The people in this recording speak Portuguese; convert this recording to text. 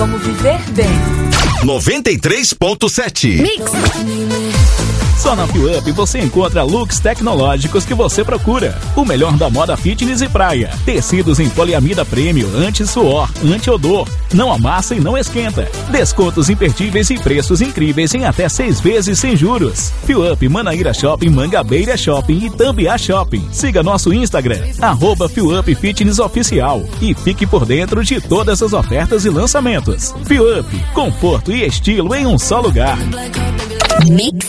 Como viver bem. 93.7 Mix. Só na FIUP você encontra looks tecnológicos que você procura. O melhor da moda fitness e praia. Tecidos em poliamida premium, anti-suor, anti-odor. Não amassa e não esquenta. Descontos imperdíveis e preços incríveis em até 6 vezes sem juros. FIUP, Manaíra Shopping, Mangabeira Shopping e Tambiá Shopping. Siga nosso Instagram, @FIUP Fitness Oficial. E fique por dentro de todas as ofertas e lançamentos. FIUP, conforto e estilo em um só lugar. Mix.